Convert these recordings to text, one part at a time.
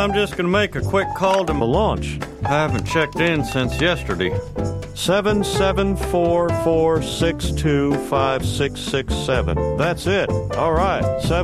I'm just going to make a quick call to my launch. I haven't checked in since yesterday. 774-462-5667. That's it. All right.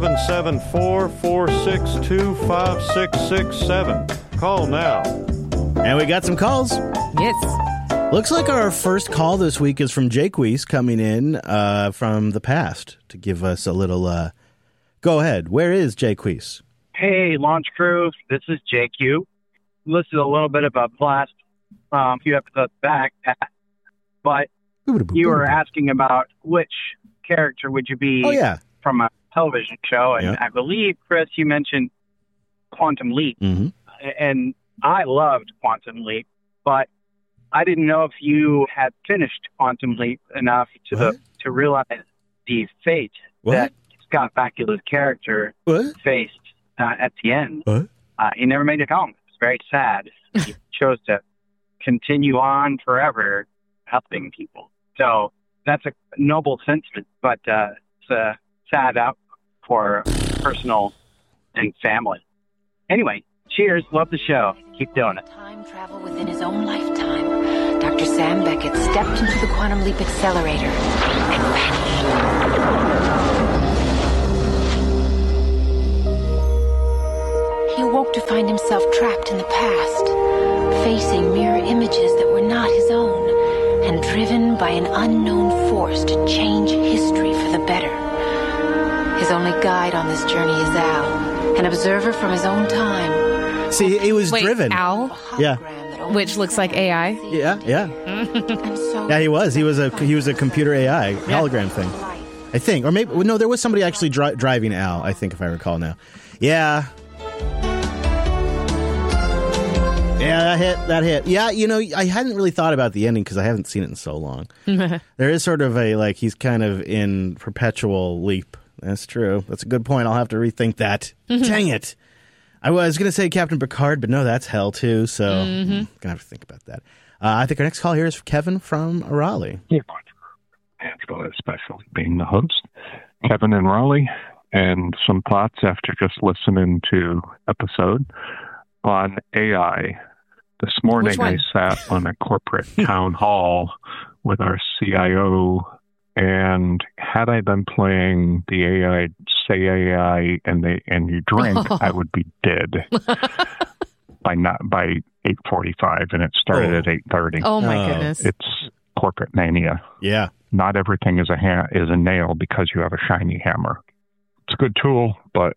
774-462-5667. Call now. And we got some calls. Yes. Looks like our first call this week is from Jake Weiss coming in from the past to give us a little... Go ahead. Where is Jake Weiss? Hey, launch crew. This is JQ. Listed a little bit about Blast a few episodes back, but you were asking about which character would you be from a television show, and I believe, Chris, you mentioned Quantum Leap, and I loved Quantum Leap, but I didn't know if you had finished Quantum Leap enough to realize the fate that Scott Bakula's character faced at the end. He never made it home. It's very sad. He chose to continue on forever helping people. So that's a noble sentiment, but it's a sad outcome for personal and family. Anyway, cheers. Love the show. Keep doing it. Time travel within his own lifetime. Dr. Sam Beckett stepped into the Quantum Leap accelerator and vanished. He awoke to find himself trapped in the past, facing mirror images that were not his own, and driven by an unknown force to change history for the better. His only guide on this journey is Al, an observer from his own time. See, he was driven. Al? Yeah. Which looks like AI? Yeah. Yeah, he was. He was a computer AI hologram thing. I think. Or maybe, no, there was somebody actually driving Al, I think, if I recall now. Yeah. Yeah, that hit. Yeah, I hadn't really thought about the ending because I haven't seen it in so long. There is sort of he's kind of in perpetual leap. That's true. That's a good point. I'll have to rethink that. Dang it. I was going to say Captain Picard, but no, that's hell too, so I'm going to have to think about that. I think our next call here is Kevin from Raleigh. Yeah, Angela, especially being the host. Kevin in Raleigh, and some thoughts after just listening to episode on AI. This morning I sat on a corporate town hall with our CIO, and had I been playing the AI, say AI, and you drink, I would be dead by 8:45, and it started at 8:30. Oh my goodness! It's corporate mania. Yeah, not everything is a nail because you have a shiny hammer. It's a good tool, but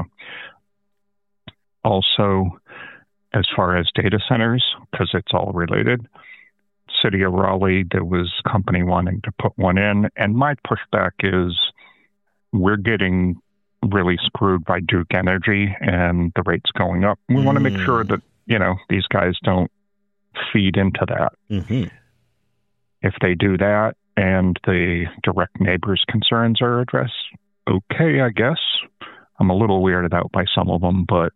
also, as far as data centers, because it's all related, City of Raleigh, there was a company wanting to put one in, and my pushback is we're getting really screwed by Duke Energy and the rates going up. We want to make sure that, these guys don't feed into that. If they do that and the direct neighbors' concerns are addressed, okay, I guess. I'm a little weirded out by some of them, but,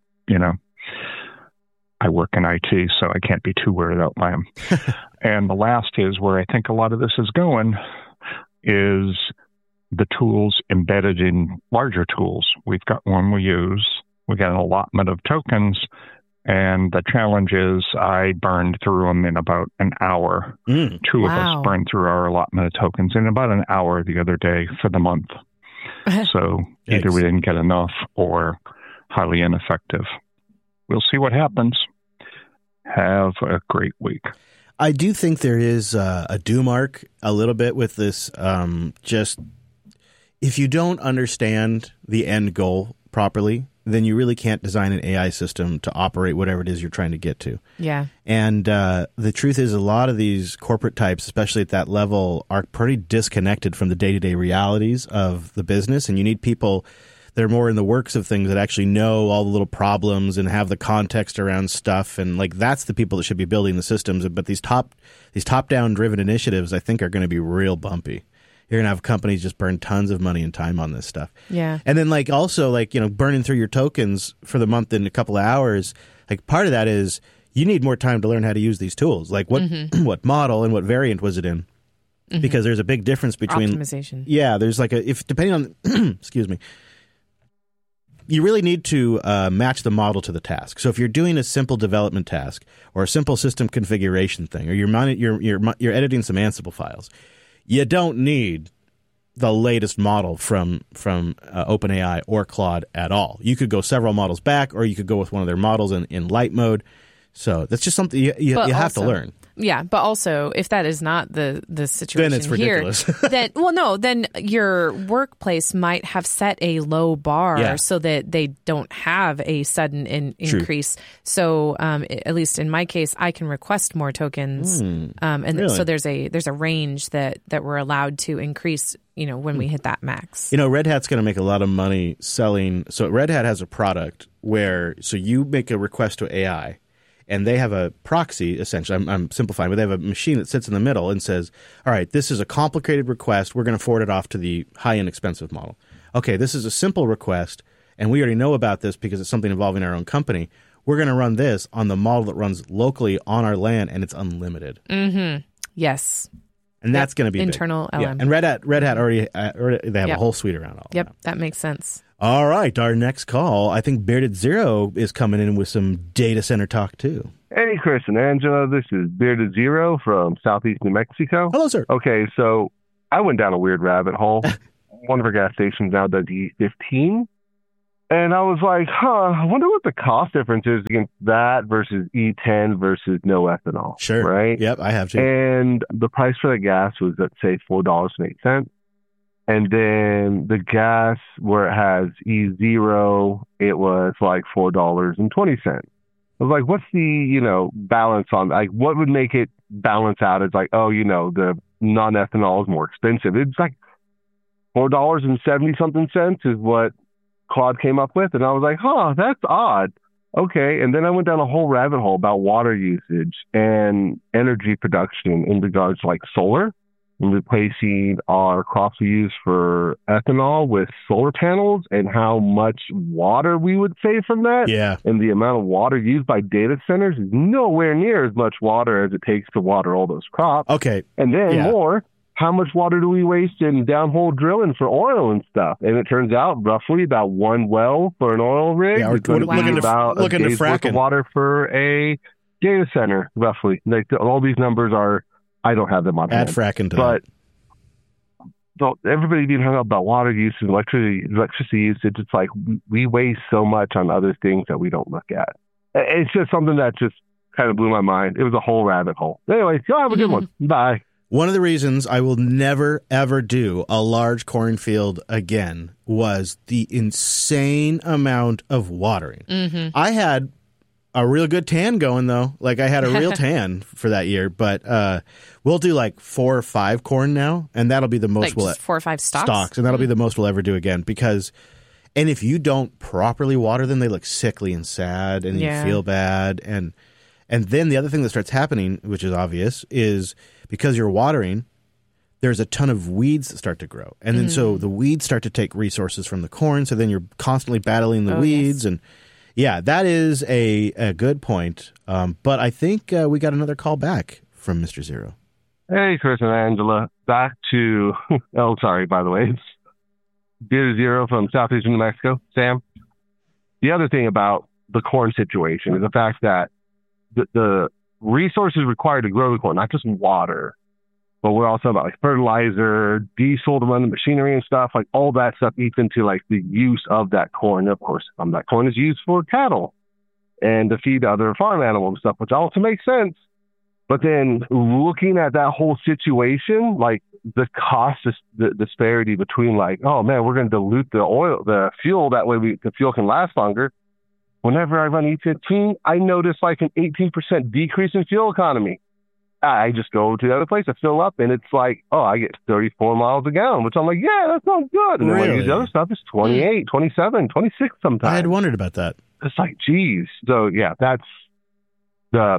I work in IT, so I can't be too weirded out by them. And the last is where I think a lot of this is going is the tools embedded in larger tools. We've got one we use. We got an allotment of tokens, and the challenge is I burned through them in about an hour. Two of us burned through our allotment of tokens in about an hour the other day for the month. So either we didn't get enough or highly ineffective. We'll see what happens. Have a great week. I do think there is a doom arc a little bit with this. Just if you don't understand the end goal properly, then you really can't design an AI system to operate whatever it is you're trying to get to. Yeah. And the truth is a lot of these corporate types, especially at that level, are pretty disconnected from the day-to-day realities of the business. And you need people that are more in the works of things that actually know all the little problems and have the context around stuff. And that's the people that should be building the systems. But these top-down driven initiatives, I think, are going to be real bumpy. You're going to have companies just burn tons of money and time on this stuff. Yeah. And then also burning through your tokens for the month in a couple of hours, part of that is you need more time to learn how to use these tools. What model and what variant was it in? Because there's a big difference between optimization. Yeah, there's depending on excuse me. you really need to match the model to the task. So if you're doing a simple development task or a simple system configuration thing, or you're editing some Ansible files, you don't need the latest model from OpenAI or Claude at all. You could go several models back, or you could go with one of their models in light mode. So that's just something you have to learn. Yeah, but also if that is not the situation then it's ridiculous. Here, then your workplace might have set a low bar so that they don't have a sudden increase. So at least in my case, I can request more tokens, so there's a range that we're allowed to increase. When we hit that max. Red Hat's going to make a lot of money selling. So Red Hat has a product where you make a request to AI. And they have a proxy, essentially. I'm simplifying, but they have a machine that sits in the middle and says, all right, this is a complicated request. We're going to forward it off to the high-end expensive model. Okay, this is a simple request, and we already know about this because it's something involving our own company. We're going to run this on the model that runs locally on our LAN, and it's unlimited. Mm-hmm. Yes. And that's going to be internal big. LM. Yeah. And Red Hat already they have a whole suite around all Yep, that makes sense. All right, our next call. I think Bearded Zero is coming in with some data center talk, too. Hey, Chris and Angela. This is Bearded Zero from Southeast New Mexico. Hello, sir. Okay, so I went down a weird rabbit hole. One of our gas stations now does E15. And I was like, I wonder what the cost difference is against that versus E10 versus no ethanol. Sure. Right? Yep, I have to. And the price for the gas was, let's say, $4.08. And then the gas where it has E0, it was like $4.20. I was like, what's the, balance on, like, what would make it balance out? It's like, the non-ethanol is more expensive. It's like $4.70 cents is what Claude came up with. And I was like, that's odd. Okay. And then I went down a whole rabbit hole about water usage and energy production in regards to like solar and replacing our crops we use for ethanol with solar panels and how much water we would save from that. Yeah. And the amount of water used by data centers is nowhere near as much water as it takes to water all those crops. Okay. And then more, how much water do we waste in downhole drilling for oil and stuff? And it turns out roughly about one well for an oil rig is going to be about a day's worth of water for a data center, roughly. Like all these numbers are, I don't have them on hand. Add fracking to that. But everybody being hung up about water use and electricity usage, it's like we waste so much on other things that we don't look at. It's just something that just kind of blew my mind. It was a whole rabbit hole. Anyway, y'all have a good one. Bye. One of the reasons I will never, ever do a large cornfield again was the insane amount of watering. Mm-hmm. I had a real good tan going, though. Like, I had a real tan for that year. But we'll do like 4 or 5 corn now, and that'll be the most like 4 or 5 stalks? And that'll be the most we'll ever do again. And if you don't properly water them, they look sickly and sad, and you feel bad. And then the other thing that starts happening, which is obvious, is because you're watering, there's a ton of weeds that start to grow. And then so the weeds start to take resources from the corn, so then you're constantly battling the weeds. Yes. And yeah, that is a good point. But I think we got another call back from Mr. Zero. Hey, Chris and Angela. Back to, by the way, it's Bearded Zero from Southeast New Mexico. Sam, the other thing about the corn situation is the fact that the resources required to grow the corn, not just water, but we're also about like fertilizer, diesel to run the machinery and stuff, like all that stuff eats into like the use of that corn. Of course, that corn is used for cattle and to feed other farm animals and stuff, which also makes sense. But then looking at that whole situation, like the cost, the disparity between like, oh man, we're going to dilute the fuel, that way the fuel can last longer. Whenever I run E15, I notice like an 18% decrease in fuel economy. I just go to the other place, I fill up, and it's like, I get 34 miles a gallon, which I'm like, yeah, that sounds good. And then when I use the other stuff, it's 28, 27, 26 sometimes. I had wondered about that. It's like, geez. So yeah, that's the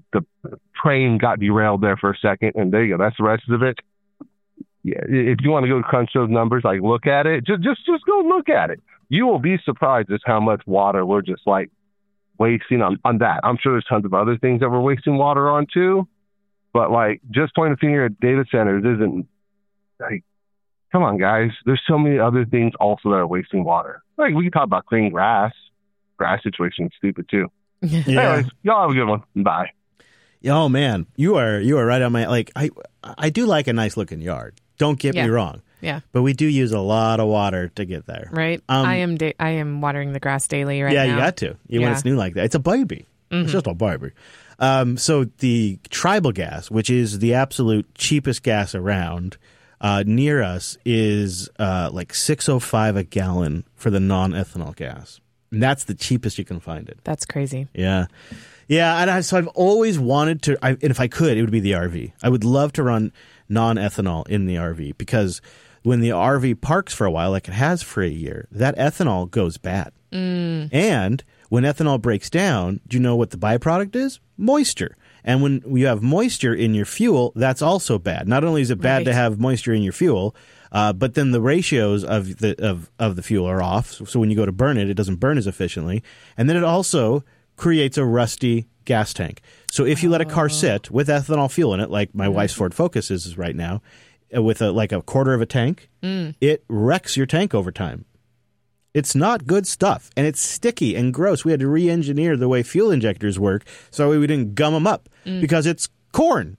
train got derailed there for a second, and there you go. That's the rest of it. Yeah, if you want to go crunch those numbers, like look at it, just go look at it. You will be surprised at how much water we're just like wasting on that. I'm sure there's tons of other things that we're wasting water on too. But like just pointing a finger at data centers isn't like, come on guys. There's so many other things also that are wasting water. Like, we can talk about clean grass. Grass situation is stupid, too. Yeah. Anyways, y'all have a good one. Bye. Oh, man. You are right on my... Like, I do like a nice-looking yard. Don't get me wrong. Yeah. But we do use a lot of water to get there. Right. I am watering the grass daily right now. Yeah, you got to. When it's new like that. It's a baby. Mm-hmm. It's just a baby. So the tribal gas, which is the absolute cheapest gas around, near us is like $6.05 a gallon for the non-ethanol gas. And that's the cheapest you can find it. That's crazy. Yeah. Yeah, and so I've always wanted to, and if I could, it would be the RV. I would love to run non-ethanol in the RV because when the RV parks for a while, like it has for a year, that ethanol goes bad. And when ethanol breaks down, do you know what the byproduct is? Moisture. And when you have moisture in your fuel, that's also bad. Not only is it bad to have moisture in your fuel, but then the ratios of the fuel are off. So when you go to burn it, it doesn't burn as efficiently. And then it also creates a rusty gas tank. So if you let a car sit with ethanol fuel in it, like my wife's Ford Focus is right now, with a quarter of a tank, it wrecks your tank over time. It's not good stuff, and it's sticky and gross. We had to re-engineer the way fuel injectors work so we didn't gum them up because it's corn.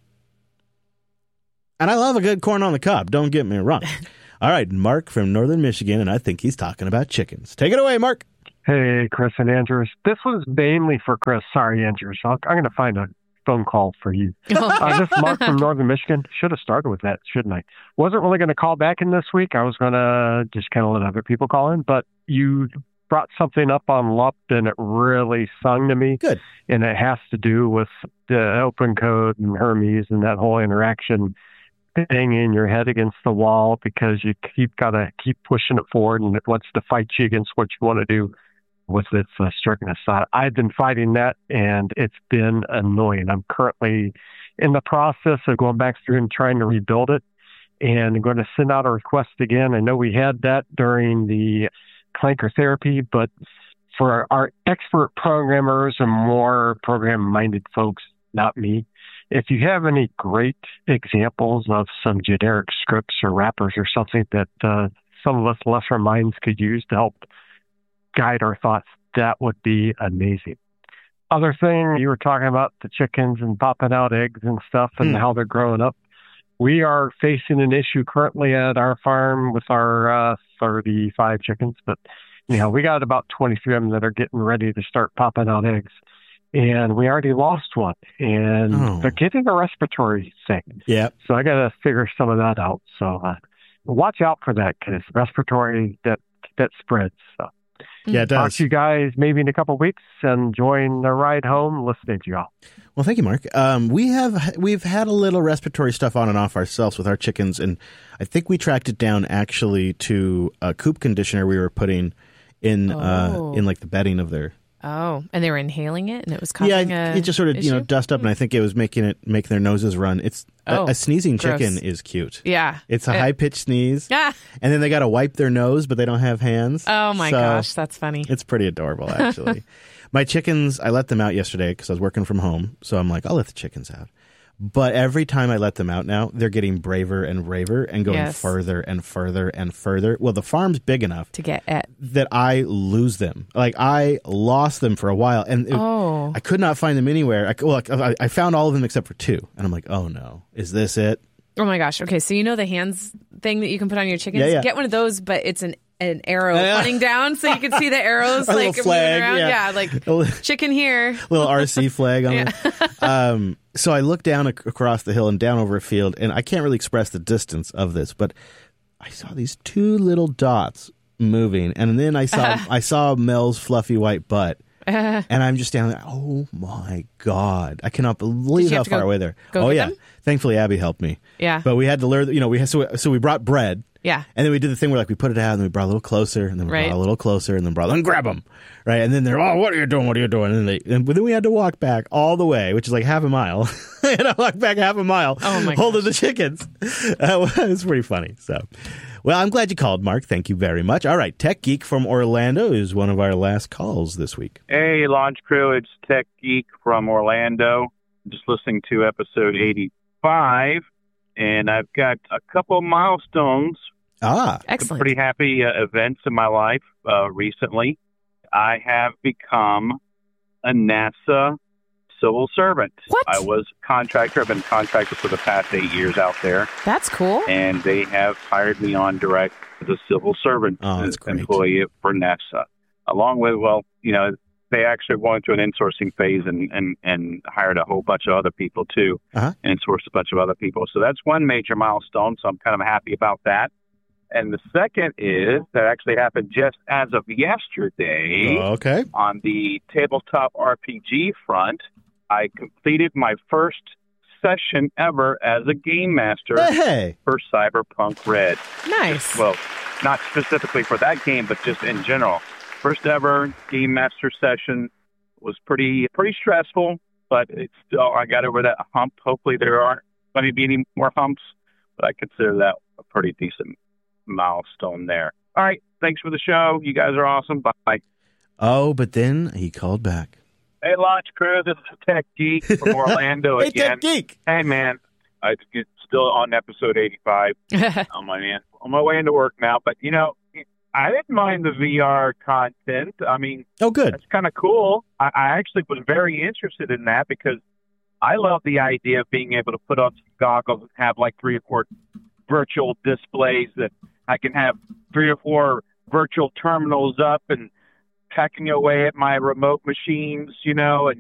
And I love a good corn on the cob, don't get me wrong. All right, Mark from Northern Michigan, and I think he's talking about chickens. Take it away, Mark. Hey, Chris and Andrews. This was mainly for Chris. Sorry, Andrews. I'm going to find a phone call for you. This is Mark from Northern Michigan. Should have started with that, shouldn't I? Wasn't really going to call back in this week. I was going to just kind of let other people call in, but you brought something up on LUP, and it really sung to me. Good. And it has to do with the open code and Hermes and that whole interaction, banging your head against the wall because you got to keep pushing it forward, and it wants to fight you against what you want to do with its strictness. I've been fighting that, and it's been annoying. I'm currently in the process of going back through and trying to rebuild it, and I'm going to send out a request again. I know we had that during the clanker therapy, but for our expert programmers and more program-minded folks, not me, if you have any great examples of some generic scripts or wrappers or something that some of us lesser minds could use to help guide our thoughts, that would be amazing. Other thing, you were talking about the chickens and popping out eggs and stuff and how they're growing up. We are facing an issue currently at our farm with our 35 chickens, but we got about 23 of them that are getting ready to start popping out eggs. And we already lost one, and they're getting a respiratory thing. Yeah. So I got to figure some of that out. So watch out for that, because respiratory, that spreads. So. Yeah, it does. Talk to you guys maybe in a couple of weeks, and join the ride home listening to y'all. Well, thank you, Mark. We've had a little respiratory stuff on and off ourselves with our chickens, and I think we tracked it down actually to a coop conditioner we were putting in like the bedding of their. Oh, and they were inhaling it, and it was causing it just sort of dust up, and I think it was make their noses run. It's a sneezing gross. Chicken is cute. Yeah, it's a high pitched sneeze. Yeah, and then they got to wipe their nose, but they don't have hands. Oh my gosh, that's funny. It's pretty adorable, actually. My chickens, I let them out yesterday because I was working from home, so I'm like, I'll let the chickens out. But every time I let them out now, they're getting braver and braver and going further and further and further. Well, the farm's big enough to get at that I lose them. Like, I lost them for a while, and I could not find them anywhere. I found all of them except for two, and I'm like, oh no, is this it? Oh my gosh. Okay, so the hands thing that you can put on your chickens? Yeah. Get one of those, but it's an arrow pointing down, so you can see the arrows like moving flag, around. Yeah, like chicken here. Little RC flag on it. So I looked down across the hill and down over a field, and I can't really express the distance of this, but I saw these two little dots moving, and then I saw Mel's fluffy white butt. And I'm just standing there, oh my God. I cannot believe how far away they're. Oh, yeah. Them? Thankfully, Abby helped me. Yeah. But we had to learn, so we brought bread. Yeah. And then we did the thing where we put it out and we brought a little closer and then we brought a little closer and then grab them. Right. And then they're, what are you doing? What are you doing? And then we had to walk back all the way, which is like half a mile. And I walked back half a mile holding the chickens. It's pretty funny. So, well, I'm glad you called, Mark. Thank you very much. All right. Tech Geek from Orlando is one of our last calls this week. Hey, Launch Crew. It's Tech Geek from Orlando. Just listening to episode 85. And I've got a couple milestones Excellent. Some pretty happy events in my life recently. I have become a NASA civil servant. What? I was a contractor. I've been a contractor for the past 8 years out there. That's cool. And they have hired me on direct as a civil servant employee for NASA. Along with, they actually went through an insourcing phase and hired a whole bunch of other people too, and insourced a bunch of other people. So that's one major milestone. So I'm kind of happy about that. And the second is that actually happened just as of yesterday. Okay. On the tabletop RPG front, I completed my first session ever as a game master for Cyberpunk Red. Nice. Well, not specifically for that game, but just in general. First ever game master session. Was pretty stressful, but it's still, I got over that hump. Hopefully there aren't going to be any more humps, but I consider that a pretty decent milestone there. All right. Thanks for the show. You guys are awesome. Bye. Oh, but then he called back. Hey, Launch Crew. This is Tech Geek from Orlando Hey, again. Tech Geek. Hey, man. I'm still on episode 85 on my way into work now. But, I didn't mind the VR content. I mean, good. That's kind of cool. I actually was very interested in that because I love the idea of being able to put on some goggles and have like 3 or 4 virtual displays that I can have 3 or 4 virtual terminals up and packing away at my remote machines, and